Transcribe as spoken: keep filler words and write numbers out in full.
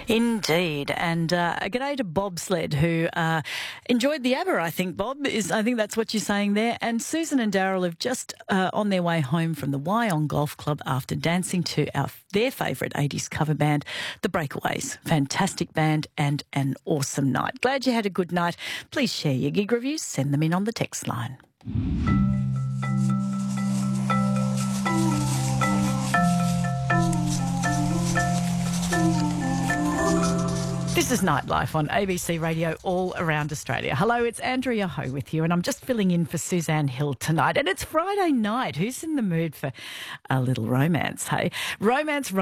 Indeed. And uh, a g'day to Bob Sled, who uh, enjoyed the ABBA, I think, Bob. is I think that's what you're saying there. And Susan and Daryl have just uh, on their way home from the Wyong Golf Club after dancing to our their favourite eighties cover band, The Breakaways. Fantastic band and an awesome night. Glad you had a good night. Please share your gig reviews. Send them in on the text line. This is Nightlife on A B C Radio all around Australia. Hello, it's Andrea Ho with you, and I'm just filling in for Suzanne Hill tonight. And it's Friday night. Who's in the mood for a little romance, hey? Romance